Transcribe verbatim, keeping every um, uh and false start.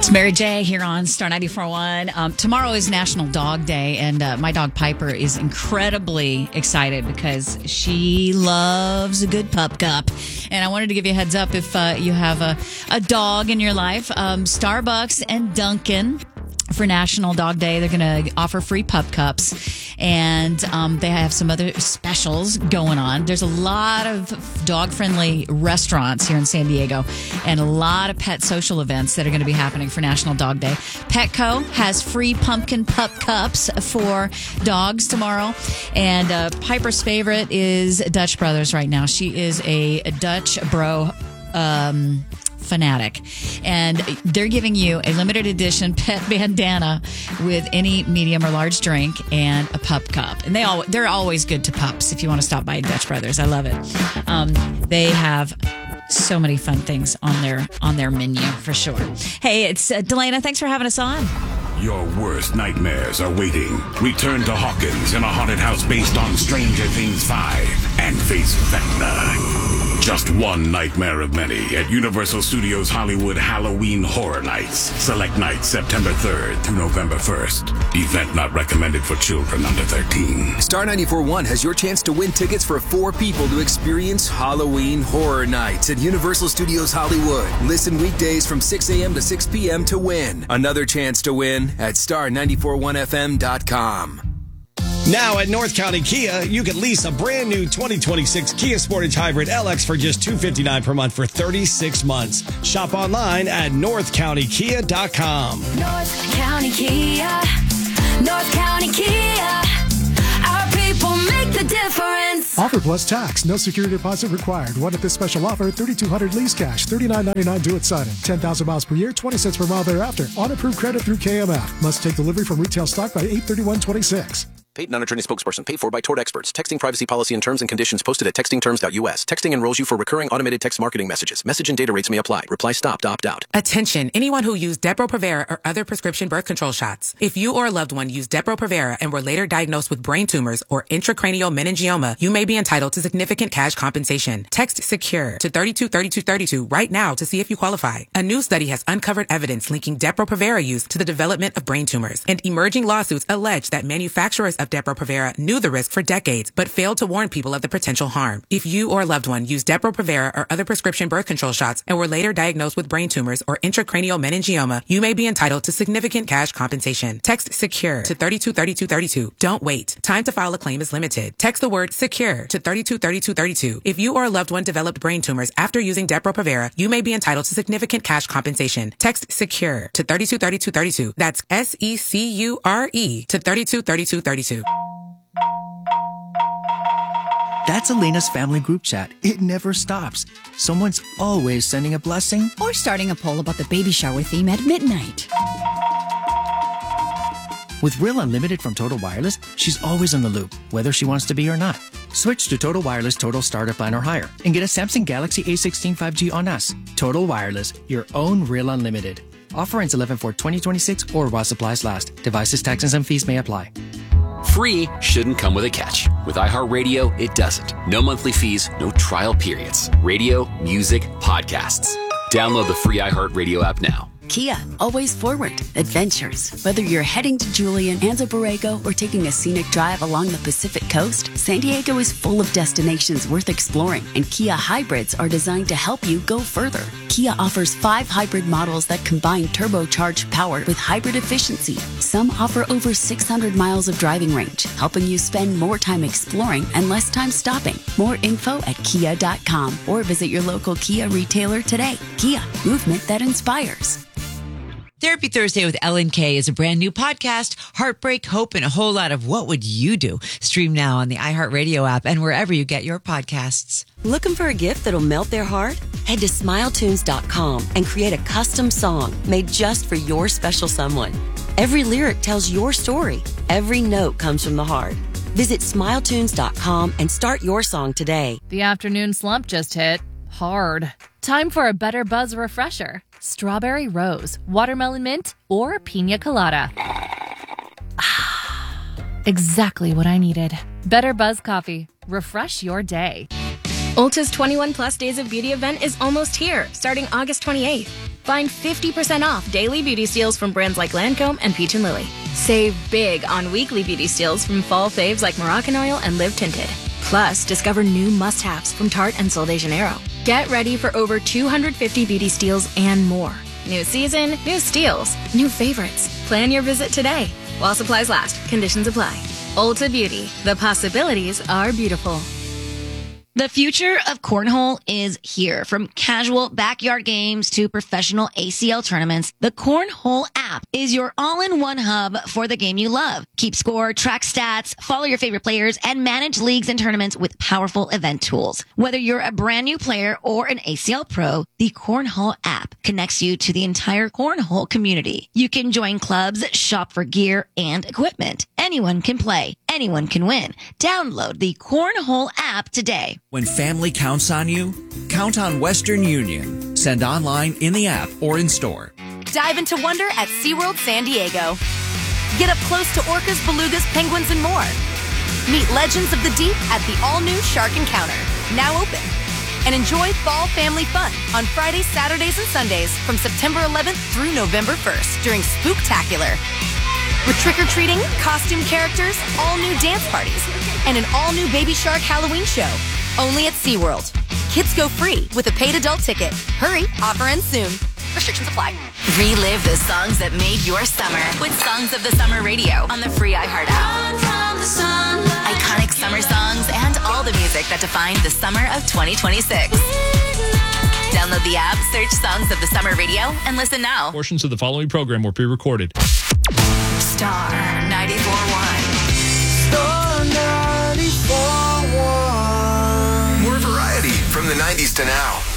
It's Mary J here on Star ninety-four point one. Um, tomorrow is National Dog Day, and uh, my dog Piper is incredibly excited because she loves a good pup cup. And I wanted to give you a heads up if uh, you have a, a dog in your life. Um, Starbucks and Dunkin' for National Dog Day, they're going to offer free pup cups, and um, they have some other specials going on. There's a lot of dog-friendly restaurants here in San Diego and a lot of pet social events that are going to be happening for National Dog Day. Petco has free pumpkin pup cups for dogs tomorrow, and uh, Piper's favorite is Dutch Brothers right now. She is a Dutch bro um fanatic, and they're giving you a limited edition pet bandana with any medium or large drink and a pup cup. And they all they're always good to pups. If you want to stop by Dutch Brothers, I love it. Um, they have so many fun things on their on their menu for sure. Hey, it's uh, Delana. Thanks for having us on. Your worst nightmares are waiting. Return to Hawkins in a haunted house based on Stranger Things five and face Vecna. Just one nightmare of many at Universal Studios Hollywood Halloween Horror Nights. Select nights September third through November first. Event not recommended for children under thirteen. Star ninety-four point one has your chance to win tickets for four people to experience Halloween Horror Nights at Universal Studios Hollywood. Listen weekdays from six a.m. to six p.m. to win. Another chance to win at star nine four one f m dot com. Now at North County Kia, you can lease a brand new twenty twenty-six Kia Sportage Hybrid L X for just two hundred fifty-nine dollars per month for thirty-six months. Shop online at north county kia dot com. North County Kia, North County Kia, our people make the difference. Offer plus tax, no security deposit required. One at this special offer, thirty-two hundred lease cash, thirty-nine ninety-nine due at signing, ten thousand miles per year, twenty cents per mile thereafter. On approved credit through K M F. Must take delivery from retail stock by eight thirty-one twenty-six. Paid non-attorney spokesperson paid for by Tort Experts. Texting privacy policy and terms and conditions posted at texting terms dot u s. Texting enrolls you for recurring automated text marketing messages. Message and data rates may apply. Reply stop to opt out. Attention, anyone who used Depo-Provera or other prescription birth control shots. If you or a loved one used Depo-Provera and were later diagnosed with brain tumors or intracranial meningioma, you may be entitled to significant cash compensation. Text SECURE to thirty-two thirty-two thirty-two right now to see if you qualify. A new study has uncovered evidence linking Depo-Provera use to the development of brain tumors, and emerging lawsuits allege that manufacturers of Depo-Provera knew the risk for decades, but failed to warn people of the potential harm. If you or a loved one used Depo-Provera or other prescription birth control shots and were later diagnosed with brain tumors or intracranial meningioma, you may be entitled to significant cash compensation. Text SECURE to thirty-two thirty-two thirty-two. Don't wait. Time to file a claim is limited. Text the word SECURE to thirty-two thirty-two thirty-two. If you or a loved one developed brain tumors after using Depo-Provera, you may be entitled to significant cash compensation. Text SECURE to thirty-two thirty-two thirty-two. That's S E C U R E to thirty-two thirty-two thirty-two. That's Elena's family group chat. It never stops. Someone's always sending a blessing or starting a poll about the baby shower theme at midnight. With Real Unlimited from Total Wireless, she's always in the loop, whether she wants to be or not. Switch to Total Wireless Total Starter Plan or higher and get a Samsung Galaxy A sixteen five G on us. Total Wireless, your own Real Unlimited. Offer ends eleven four twenty twenty-six or while supplies last. Devices, taxes, and fees may apply. Free shouldn't come with a catch. With iHeartRadio, it doesn't. No monthly fees, no trial periods. Radio, music, podcasts. Download the free iHeartRadio app now. Kia, always forward. Adventures. Whether you're heading to Julian, Anza Borrego, or taking a scenic drive along the Pacific coast, San Diego is full of destinations worth exploring, and Kia hybrids are designed to help you go further. Kia offers five hybrid models that combine turbocharged power with hybrid efficiency. Some offer over six hundred miles of driving range, helping you spend more time exploring and less time stopping. More info at kia dot com or visit your local Kia retailer today. Kia, movement that inspires. Therapy Thursday with Ellen K is a brand new podcast. Heartbreak, hope, and a whole lot of what would you do? Stream now on the iHeartRadio app and wherever you get your podcasts. Looking for a gift that'll melt their heart? Head to smile tunes dot com and create a custom song made just for your special someone. Every lyric tells your story. Every note comes from the heart. Visit smile tunes dot com and start your song today. The afternoon slump just hit hard. Time for a Better Buzz refresher. Strawberry rose, watermelon mint, or pina colada. Ah, exactly what I needed. Better Buzz coffee. Refresh your day. Ulta's twenty-one plus Days of Beauty event is almost here, starting August twenty-eighth. Find fifty percent off daily beauty steals from brands like Lancome and Peach and Lily. Save big on weekly beauty steals from fall faves like Moroccan Oil and Live Tinted. Plus, discover new must-haves from Tarte and Sol de Janeiro. Get ready for over two hundred fifty beauty steals and more. New season, new steals, new favorites. Plan your visit today. While supplies last, conditions apply. Ulta Beauty. The possibilities are beautiful. The future of cornhole is here. From casual backyard games to professional A C L tournaments, the Cornhole app is your all-in-one hub for the game you love. Keep score, track stats, follow your favorite players, and manage leagues and tournaments with powerful event tools. Whether you're a brand new player or an A C L pro, the Cornhole app connects you to the entire cornhole community. You can join clubs, shop for gear and equipment. Anyone can play. Anyone can win. Download the Cornhole app today. When family counts on you, count on Western Union. Send online, in the app, or in store. Dive into wonder at SeaWorld San Diego. Get up close to orcas, belugas, penguins, and more. Meet legends of the deep at the all-new Shark Encounter, now open. And enjoy fall family fun on Fridays, Saturdays, and Sundays from September eleventh through November first during Spooktacular. With trick-or-treating, costume characters, all-new dance parties, and an all-new Baby Shark Halloween show. Only at SeaWorld. Kids go free with a paid adult ticket. Hurry, offer ends soon. Restrictions apply. Relive the songs that made your summer with Songs of the Summer Radio on the free iHeart app. Iconic summer songs and all the music that defined the summer of twenty twenty-six. Download the app, search Songs of the Summer Radio, and listen now. Portions of the following program were pre-recorded. Star ninety-four point one. Star ninety-four point one. More variety from the nineties to now.